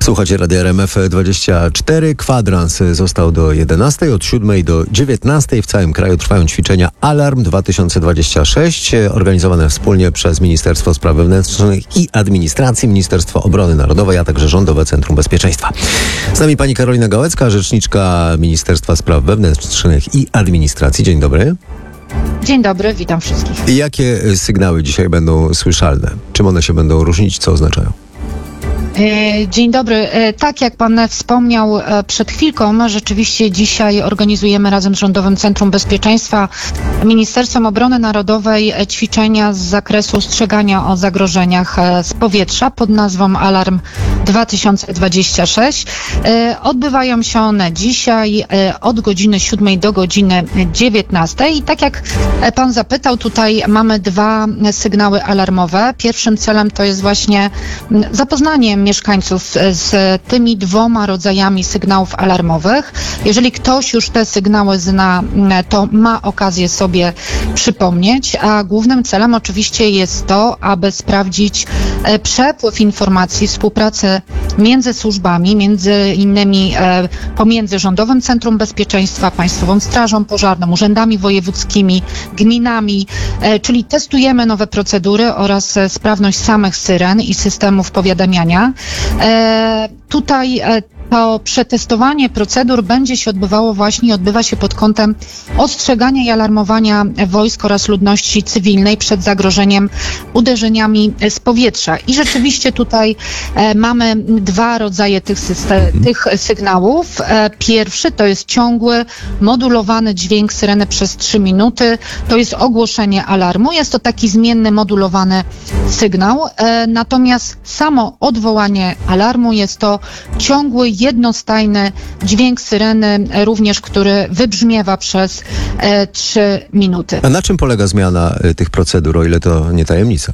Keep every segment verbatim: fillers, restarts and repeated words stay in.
Słuchajcie Radia R M F dwadzieścia cztery. Kwadrans został do jedenastej, od siódmej do dziewiętnastej. W całym kraju trwają ćwiczenia Alarm dwa tysiące dwadzieścia sześć, organizowane wspólnie przez Ministerstwo Spraw Wewnętrznych i Administracji, Ministerstwo Obrony Narodowej, a także Rządowe Centrum Bezpieczeństwa. Z nami pani Karolina Gałecka, rzeczniczka Ministerstwa Spraw Wewnętrznych i Administracji. Dzień dobry. Dzień dobry, witam wszystkich. I jakie sygnały dzisiaj będą słyszalne? Czym one się będą różnić? Co oznaczają? Dzień dobry. Tak jak pan wspomniał przed chwilką, rzeczywiście dzisiaj organizujemy razem z Rządowym Centrum Bezpieczeństwa, Ministerstwem Obrony Narodowej ćwiczenia z zakresu ostrzegania o zagrożeniach z powietrza pod nazwą Alarm dwa tysiące dwadzieścia sześć. Odbywają się one dzisiaj od godziny siódmej do godziny dziewiętnastej. I tak jak pan zapytał, tutaj mamy dwa sygnały alarmowe. Pierwszym celem to jest właśnie zapoznanie mieszkańców z tymi dwoma rodzajami sygnałów alarmowych. Jeżeli ktoś już te sygnały zna, to ma okazję sobie przypomnieć, a głównym celem oczywiście jest to, aby sprawdzić przepływ informacji, współpracę między służbami, między innymi pomiędzy Rządowym Centrum Bezpieczeństwa, Państwową Strażą Pożarną, urzędami wojewódzkimi, gminami, czyli testujemy nowe procedury oraz sprawność samych syren i systemów powiadamiania. E, tutaj e, to przetestowanie procedur będzie się odbywało właśnie i odbywa się pod kątem ostrzegania i alarmowania wojsk oraz ludności cywilnej przed zagrożeniem uderzeniami z powietrza. I rzeczywiście tutaj e, mamy dwa rodzaje tych, system, tych sygnałów. E, pierwszy to jest ciągły, modulowany dźwięk syreny przez trzy minuty. To jest ogłoszenie alarmu. Jest to taki zmienny, modulowany sygnał. E, natomiast samo odwołanie alarmu jest to ciągły, jednostajny dźwięk syreny, również który wybrzmiewa przez e, trzy minuty. A na czym polega zmiana e, tych procedur, o ile to nie tajemnica?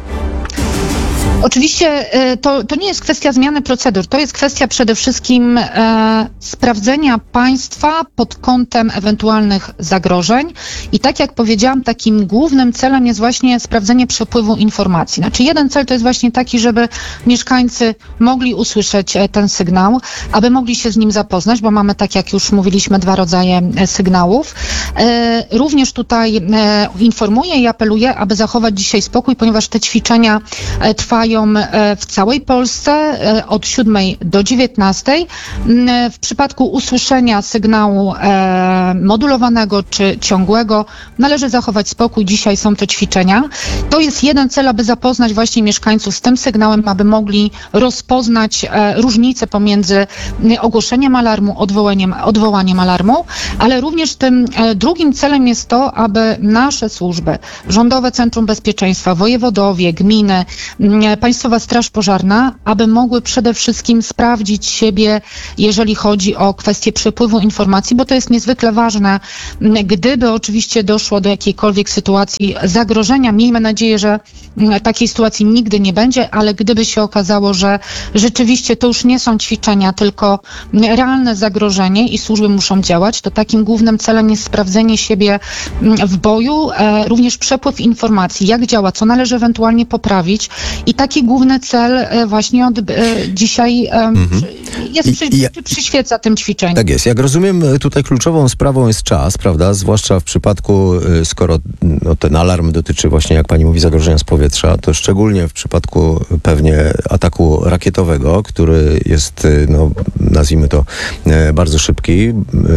Oczywiście to, to nie jest kwestia zmiany procedur, to jest kwestia przede wszystkim e, sprawdzenia państwa pod kątem ewentualnych zagrożeń i tak jak powiedziałam, takim głównym celem jest właśnie sprawdzenie przepływu informacji. Znaczy jeden cel to jest właśnie taki, żeby mieszkańcy mogli usłyszeć ten sygnał, aby mogli się z nim zapoznać, bo mamy, tak jak już mówiliśmy, dwa rodzaje sygnałów. E, również tutaj e, informuję i apeluję, aby zachować dzisiaj spokój, ponieważ te ćwiczenia e, trwają w całej Polsce od siódmej do dziewiętnastej. W przypadku usłyszenia sygnału modulowanego czy ciągłego należy zachować spokój. Dzisiaj są to ćwiczenia. To jest jeden cel, aby zapoznać właśnie mieszkańców z tym sygnałem, aby mogli rozpoznać różnice pomiędzy ogłoszeniem alarmu, odwołaniem, odwołaniem alarmu, ale również tym drugim celem jest to, aby nasze służby, Rządowe Centrum Bezpieczeństwa, wojewodowie, gminy, Państwowa Straż Pożarna, aby mogły przede wszystkim sprawdzić siebie, jeżeli chodzi o kwestię przepływu informacji, bo to jest niezwykle ważne. Gdyby oczywiście doszło do jakiejkolwiek sytuacji zagrożenia, miejmy nadzieję, że takiej sytuacji nigdy nie będzie, ale gdyby się okazało, że rzeczywiście to już nie są ćwiczenia, tylko realne zagrożenie i służby muszą działać, to takim głównym celem jest sprawdzenie siebie w boju, również przepływ informacji, jak działa, co należy ewentualnie poprawić i taki główny cel właśnie od, dzisiaj mhm. jest, przy, ja, przyświeca tym ćwiczeniom. Tak jest. Jak rozumiem, tutaj kluczową sprawą jest czas, prawda? Zwłaszcza w przypadku, skoro no, ten alarm dotyczy właśnie, jak pani mówi, zagrożenia z powietrza, to szczególnie w przypadku pewnie ataku rakietowego, który jest, no, nazwijmy to, bardzo szybki.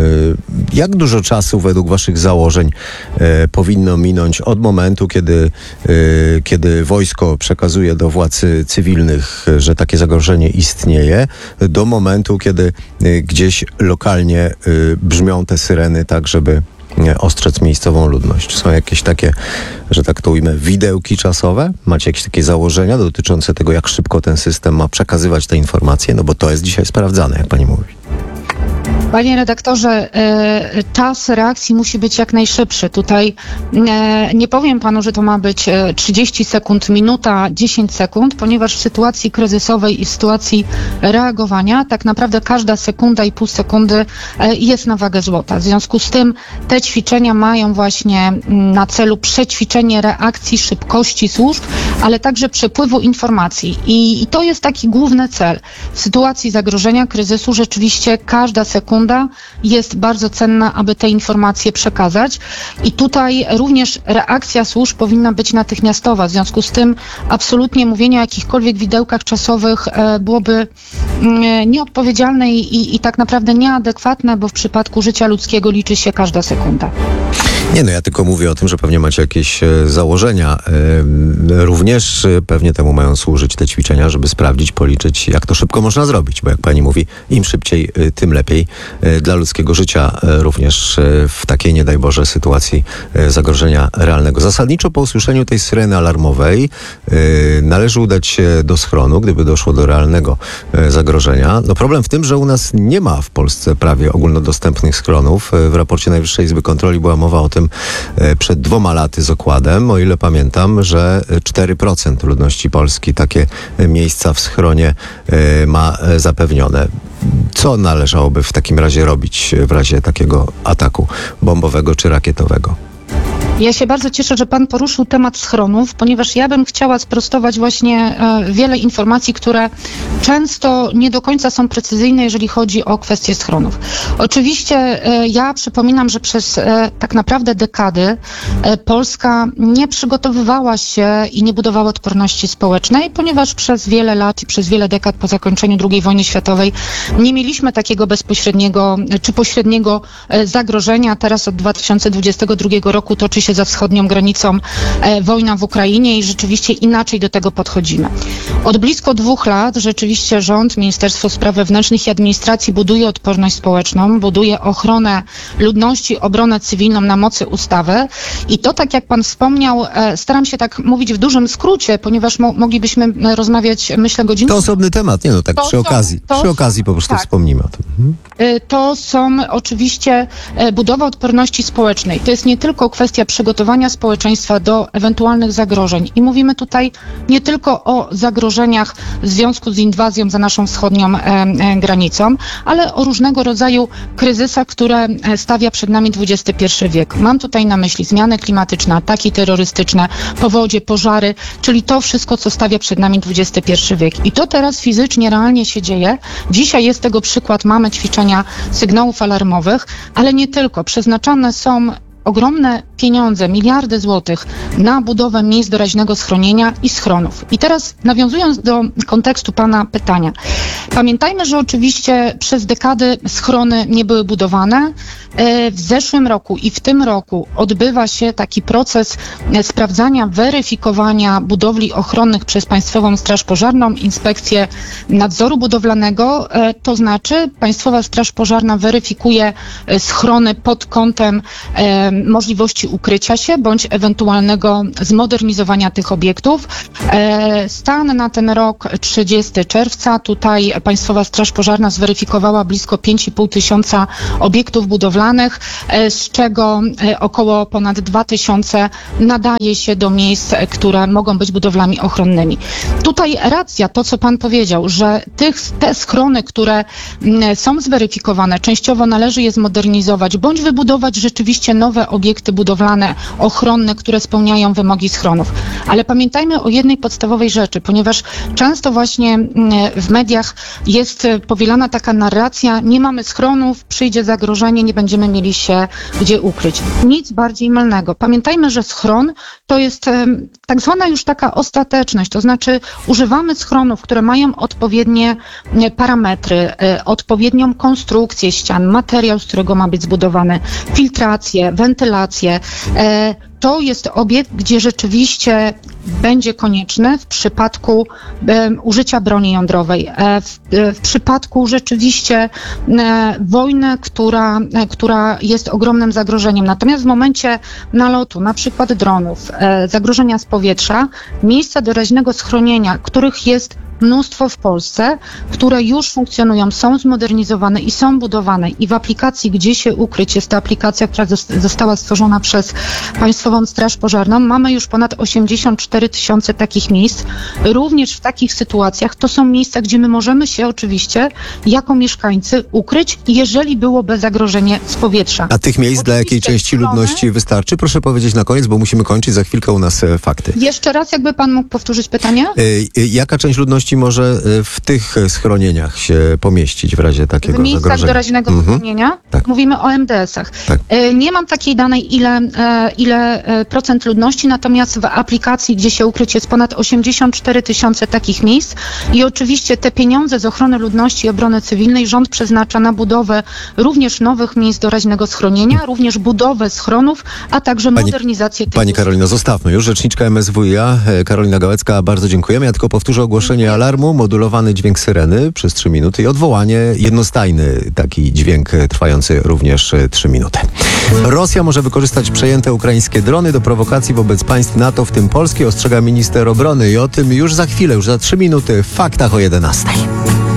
Jak dużo czasu według waszych założeń powinno minąć od momentu, kiedy, kiedy wojsko przekazuje do władz cywilnych, że takie zagrożenie istnieje, do momentu, kiedy gdzieś lokalnie brzmią te syreny tak, żeby ostrzec miejscową ludność? Są jakieś takie, że tak to ujmę, widełki czasowe? Macie jakieś takie założenia dotyczące tego, jak szybko ten system ma przekazywać te informacje? No bo to jest dzisiaj sprawdzane, jak pani mówi. Panie redaktorze, e, czas reakcji musi być jak najszybszy. Tutaj e, nie powiem panu, że to ma być trzydzieści sekund, minuta, dziesięć sekund, ponieważ w sytuacji kryzysowej i w sytuacji reagowania tak naprawdę każda sekunda i pół sekundy e, jest na wagę złota. W związku z tym te ćwiczenia mają właśnie na celu przećwiczenie reakcji, szybkości służb, ale także przepływu informacji. I, i to jest taki główny cel. W sytuacji zagrożenia, kryzysu rzeczywiście każda sekunda jest bardzo cenna, aby te informacje przekazać. I tutaj również reakcja służb powinna być natychmiastowa. W związku z tym absolutnie mówienie o jakichkolwiek widełkach czasowych e, byłoby e, nieodpowiedzialne i, i, i tak naprawdę nieadekwatne, bo w przypadku życia ludzkiego liczy się każda sekunda. Nie no, ja tylko mówię o tym, że pewnie macie jakieś e, założenia. E, również e, pewnie temu mają służyć te ćwiczenia, żeby sprawdzić, policzyć, jak to szybko można zrobić, bo jak pani mówi, im szybciej, e, tym lepiej e, dla ludzkiego życia, e, również e, w takiej, nie daj Boże, sytuacji e, zagrożenia realnego. Zasadniczo po usłyszeniu tej syreny alarmowej e, należy udać się do schronu, gdyby doszło do realnego e, zagrożenia. No problem w tym, że u nas nie ma w Polsce prawie ogólnodostępnych schronów. E, w raporcie Najwyższej Izby Kontroli była mowa o tym przed dwoma laty z okładem, o ile pamiętam, że cztery procent ludności Polski takie miejsca w schronie ma zapewnione. Co należałoby w takim razie robić w razie takiego ataku bombowego czy rakietowego? Ja się bardzo cieszę, że pan poruszył temat schronów, ponieważ ja bym chciała sprostować właśnie e, wiele informacji, które często nie do końca są precyzyjne, jeżeli chodzi o kwestie schronów. Oczywiście e, ja przypominam, że przez e, tak naprawdę dekady e, Polska nie przygotowywała się i nie budowała odporności społecznej, ponieważ przez wiele lat i przez wiele dekad po zakończeniu drugiej wojny światowej nie mieliśmy takiego bezpośredniego czy pośredniego e, zagrożenia. Teraz od dwa tysiące dwudziestego drugiego roku toczy się za wschodnią granicą e, wojna w Ukrainie i rzeczywiście inaczej do tego podchodzimy. Od blisko dwóch lat rzeczywiście rząd, Ministerstwo Spraw Wewnętrznych i Administracji buduje odporność społeczną, buduje ochronę ludności, obronę cywilną na mocy ustawy i to, tak jak pan wspomniał, e, staram się tak mówić w dużym skrócie, ponieważ mo- moglibyśmy rozmawiać, myślę, godzinę. To osobny temat, nie no, tak To przy są- okazji. to Przy są- okazji po prostu tak. wspomnimy o tym. Mhm. E, To są oczywiście e, budowa odporności społecznej. To jest nie tylko kwestia przygotowania społeczeństwa do ewentualnych zagrożeń. I mówimy tutaj nie tylko o zagrożeniach w związku z inwazją za naszą wschodnią e, e, granicą, ale o różnego rodzaju kryzysach, które e, stawia przed nami dwudziesty pierwszy wiek. Mam tutaj na myśli zmiany klimatyczne, ataki terrorystyczne, powodzie, pożary, czyli to wszystko, co stawia przed nami dwudziesty pierwszy wiek. I to teraz fizycznie, realnie się dzieje. Dzisiaj jest tego przykład, mamy ćwiczenia sygnałów alarmowych, ale nie tylko. Przeznaczane są ogromne pieniądze, miliardy złotych na budowę miejsc doraźnego schronienia i schronów. I teraz nawiązując do kontekstu pana pytania. Pamiętajmy, że oczywiście przez dekady schrony nie były budowane. W zeszłym roku i w tym roku odbywa się taki proces sprawdzania, weryfikowania budowli ochronnych przez Państwową Straż Pożarną, Inspekcję Nadzoru Budowlanego. To znaczy Państwowa Straż Pożarna weryfikuje schrony pod kątem możliwości ukrycia się bądź ewentualnego zmodernizowania tych obiektów. Stan na ten rok trzydziestego czerwca. Tutaj Państwowa Straż Pożarna zweryfikowała blisko pięć i pół tysiąca obiektów budowlanych, z czego około ponad dwa tysiące nadaje się do miejsc, które mogą być budowlami ochronnymi. Tutaj racja, to co pan powiedział, że tych, te schrony, które są zweryfikowane, częściowo należy je zmodernizować bądź wybudować rzeczywiście nowe obiekty budowlane, ochronne, które spełniają wymogi schronów. Ale pamiętajmy o jednej podstawowej rzeczy, ponieważ często właśnie w mediach jest powielana taka narracja, nie mamy schronów, przyjdzie zagrożenie, nie będziemy mieli się gdzie ukryć. Nic bardziej mylnego. Pamiętajmy, że schron to jest tak zwana już taka ostateczność, to znaczy używamy schronów, które mają odpowiednie parametry, odpowiednią konstrukcję ścian, materiał, z którego ma być zbudowany, filtrację, wentylację. To jest obiekt, gdzie rzeczywiście będzie konieczny w przypadku e, użycia broni jądrowej, e, w, e, w przypadku rzeczywiście e, wojny, która, e, która jest ogromnym zagrożeniem. Natomiast w momencie nalotu, na przykład dronów, e, zagrożenia z powietrza, miejsca doraźnego schronienia, których jest mnóstwo w Polsce, które już funkcjonują, są zmodernizowane i są budowane. I w aplikacji Gdzie się ukryć, jest to aplikacja, która została stworzona przez Państwową Straż Pożarną, mamy już ponad osiemdziesiąt cztery tysiące takich miejsc. Również w takich sytuacjach to są miejsca, gdzie my możemy się oczywiście jako mieszkańcy ukryć, jeżeli byłoby zagrożenie z powietrza. A tych miejsc dla jakiej Oczywiście części strony- ludności wystarczy? Proszę powiedzieć na koniec, bo musimy kończyć, za chwilkę u nas e, fakty. Jeszcze raz, jakby pan mógł powtórzyć pytanie? E, e, Jaka część ludności może e, w tych schronieniach się pomieścić w razie takiego W miejscach zagrożenia? doraźnego Mhm. schronienia Tak. mówimy o em de esach. Tak. E, Nie mam takiej danej, ile, e, ile e, procent ludności, natomiast w aplikacji, Gdzie się ukryć, jest ponad osiemdziesiąt cztery tysiące takich miejsc i oczywiście te pieniądze z ochrony ludności i obrony cywilnej rząd przeznacza na budowę również nowych miejsc doraźnego schronienia, również budowę schronów, a także Pani- modernizację tych Pani usług. Karolino, zostawmy już. Rzeczniczka em es wuj a, e, Karolina Gałecka, bardzo dziękujemy. Ja tylko powtórzę ogłoszenie alarmu, modulowany dźwięk syreny przez trzy minuty i odwołanie, jednostajny taki dźwięk e, trwający również e, trzy minuty. Rosja może wykorzystać przejęte ukraińskie drony do prowokacji wobec państw NATO, w tym Polski, ostrzega minister obrony i o tym już za chwilę, już za trzy minuty w Faktach o jedenastej.